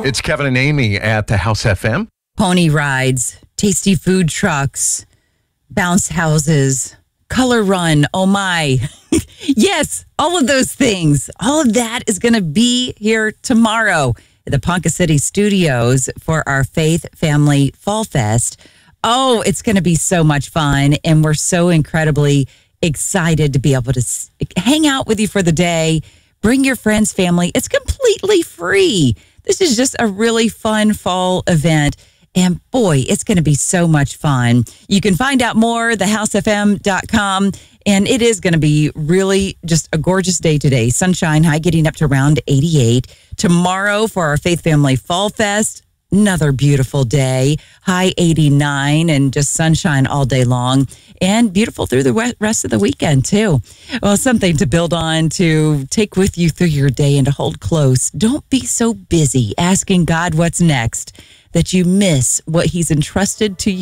It's Kevin and Amy at the House FM. Pony rides, tasty food trucks, bounce houses, color run. Oh my. Yes, all of those things. All of that is going to be here tomorrow at the Ponca City Studios for our Faith Family Fall Fest. Oh, it's going to be so much fun. And we're so incredibly excited to be able to hang out with you for the day. Bring your friends, family. It's completely free. This is just a really fun fall event. And boy, it's going to be so much fun. You can find out more, thehousefm.com. And it is going to be really just a gorgeous day today. Sunshine high getting up to around 88. Tomorrow for our Faith Family Fall Fest, another beautiful day. High 89 and just sunshine all day long. And beautiful through the rest of the weekend, too. Well, something to build on, to take with you through your day and to hold close. Don't be so busy asking God what's next that you miss what He's entrusted to you.